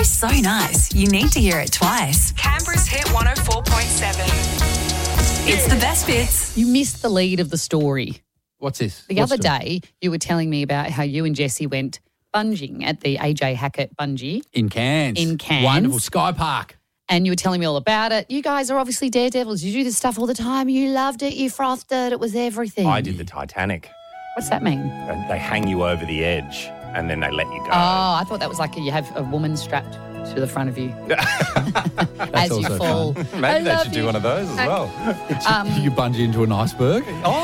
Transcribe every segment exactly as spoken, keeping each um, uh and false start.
so nice, you need to hear it twice. Canberra's Hit one oh four point seven. It's the best bits. You missed the lead of the story. What's this? The What's other day, you were telling me about how you and Jessie went bunging at the A J Hackett bungee. In Cairns. In Cairns. Wonderful. Sky Park. And you were telling me all about it. You guys are obviously daredevils. You do this stuff all the time. You loved it. You frothed it. It was everything. I did the Titanic. What's that mean? They they hang you over the edge and then they let you go. Oh, I thought that was like you have a woman strapped to the front of you as you also fall. Maybe I they love should do you. one of those as well. Um, you bungee into an iceberg.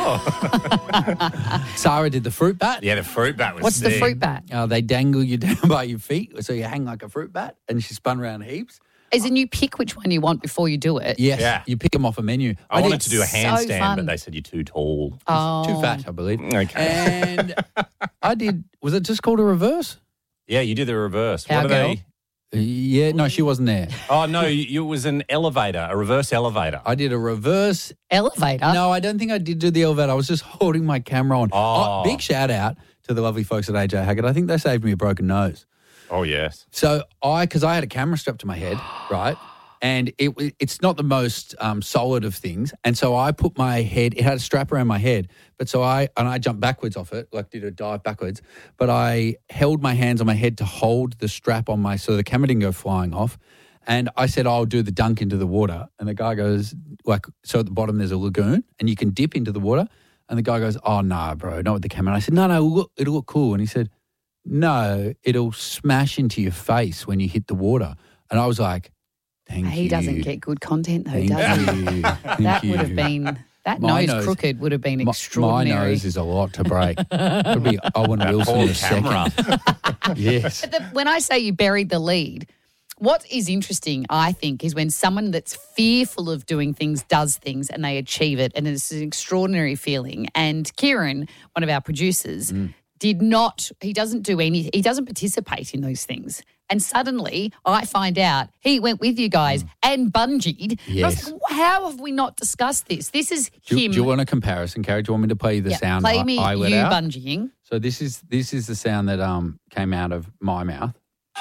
Oh. Sarah did the fruit bat. Yeah, the fruit bat was What's the sick. fruit bat? Uh, they dangle you down by your feet so you hang like a fruit bat, and she spun around heaps. Is it you pick which one you want before you do it? Yes, Yeah. you pick them off a menu. I, wanted did to do a so handstand, fun. but they said you're too tall. Oh. Too fat, I believe. Okay. And I did, was it just called a reverse? Yeah, you did the reverse. Cowgirl? What are they? Uh, Yeah, no, she wasn't there. Oh, no, you, you- it was an elevator, a reverse elevator. I did a reverse. Elevator? No, I don't think I did do the elevator. I was just holding my camera on. Oh. big shout out to the lovely folks at A J Hackett. I think they saved me a broken nose. Oh, yes. So I, because I had a camera strapped to my head, right? And it wa- it's not the most um, solid of things. And so I put my head, it had a strap around my head. But so I, and I jumped backwards off it, like did a dive backwards. But I held my hands on my head to hold the strap on my, so the camera didn't go flying off. And I said, I'll do the dunk into the water. And the guy goes, like, so at the bottom there's a lagoon and you can dip into the water. And the guy goes, oh, nah, bro, not with the camera. And I said, no, no, it'll look, it'll look cool. And he said, no, it'll smash into your face when you hit the water. And I was like, thank he you. doesn't get good content though, Thank does he? you. Thank That you. would have been, that My nose, nose- crooked would have been My- extraordinary. My nose is a lot to break. It'll be Owen Wilson poor in a camera. second. Yes. But the, when I say you buried the lead, what is interesting, I think, is when someone that's fearful of doing things does things and they achieve it, and it's an extraordinary feeling. And Kieran, one of our producers, Mm. did not, he doesn't do anything, he doesn't participate in those things. And suddenly I find out he went with you guys and bungeed. And I was Mm. Yes. like, how have we not discussed this? This is Do, him. do you want a comparison, Carrie? Do you want me to play you the Yeah, sound play I, me I let you out? bungeeing. So this is this is the sound that um came out of my mouth.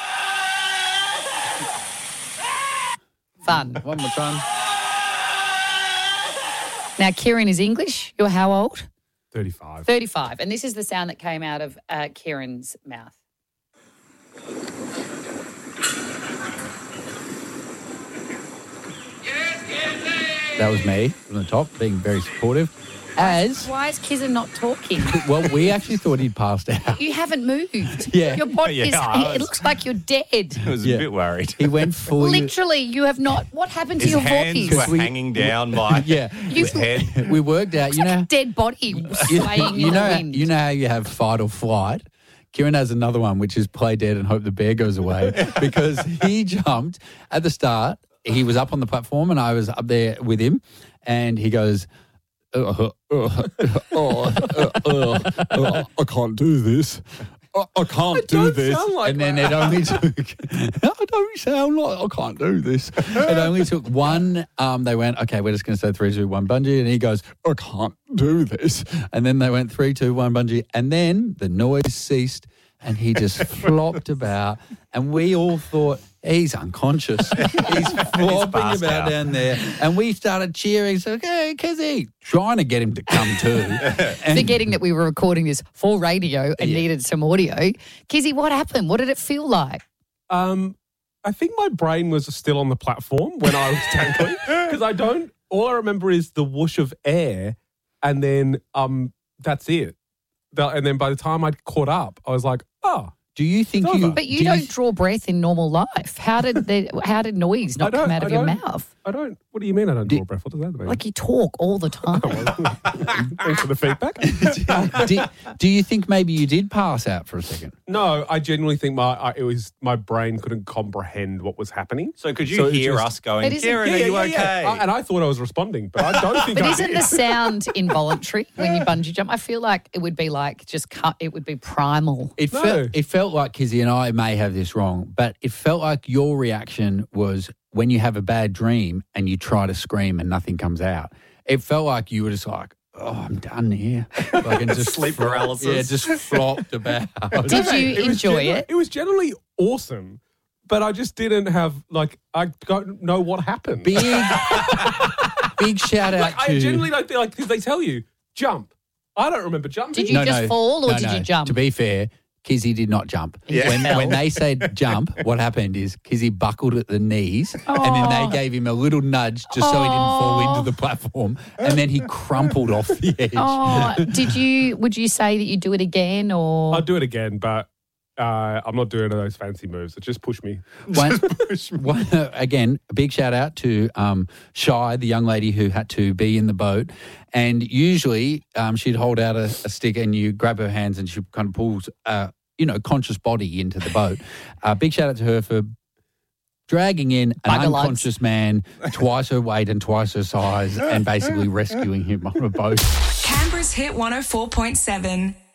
Fun. One more time. Now, Kieran is English. You're how old? thirty-five. thirty-five. And this is the sound that came out of uh, Kieran's mouth. That was me from the top, being very supportive. As Why is Kizza not talking? well, we actually thought he'd passed out. You haven't moved. Yeah. Your body Yeah, is, I it was- looks like you're dead. I was Yeah. a bit worried. He went fully. Literally, you have not. What happened to His your hands voice? were we- hanging down by Yeah. his head. We worked out. You know. Dead body swaying you in know, the wind. you know how you have fight or flight. Kieran has another one, which is play dead and hope the bear goes away, because he jumped at the start. He was up on the platform, and I was up there with him, and he goes, uh, uh, uh, uh, uh, uh, uh, "I can't do this. I, I can't do this." like and then it only took. I don't sound like I can't do this. It only took one. Um, they went, okay, we're just going to say three, two, one, bungee, and he goes, "I can't do this." And then they went three, two, one, bungee, and then the noise ceased, and he just flopped about, and we all thought, he's unconscious. He's flopping passed about out. down there, and we started cheering. So, okay, Kizzy, trying to get him to come to. And Forgetting that we were recording this for radio and Yeah. needed some audio. Kizzy, what happened? What did it feel like? Um, I think my brain was still on the platform when I was tackling, because I don't. All I remember is the whoosh of air, and then um, that's it. The- And then by the time I'd caught up, I was like, oh. do you think It's you? over. But you do don't draw breath in normal life. How did the, how did noise I not don't- come out I of your don't- mouth? I don't. What do you mean I don't Did- draw breath? What does that mean? Like you talk all the time. Thanks for the feedback. do, do you think maybe you did pass out for a second? No, I genuinely think my I, it was my brain couldn't comprehend what was happening. So could you So it hear just- us going, It isn't- Kieran, Yeah, are yeah, you yeah, okay? yeah. I- and I thought I was responding, but I don't think But I isn't did. the sound involuntary when you bungee jump? I feel like it would be like just cut. It would be primal. It No. felt it felt like Kizzy, and I may have this wrong, but it felt like your reaction was when you have a bad dream and you try to scream and nothing comes out. It felt like you were just like, "Oh, I'm done here," like and just Sleep flop- paralysis. Yeah, just flopped about. Did you It was enjoy genuine- it? It was generally awesome, but I just didn't have, like, I don't know what happened. Big, big shout out like, to... I genuinely don't think, like, because they tell you, jump. I don't remember jumping. Did you just fall or no, did no. you jump? To be fair, Kizzy did not jump. Yeah. When, Fell. when they said jump, what happened is Kizzy buckled at the knees and then they gave him a little nudge just so he didn't fall into the platform and then he crumpled off the edge. Oh, did you? Would you say that you do it again or? I'll do it again, but uh, I'm not doing those fancy moves. It just pushed me. One, one, uh, again, a big shout out to um, Shy, the young lady who had to be in the boat. And usually um, she'd hold out a, a stick and you grab her hands and she kind of pulls, uh, you know, conscious body into the boat. Uh, big shout out to her for dragging in an Bugger unconscious man, twice her weight and twice her size, and basically rescuing him on a boat. Canberra's Hit one oh four point seven.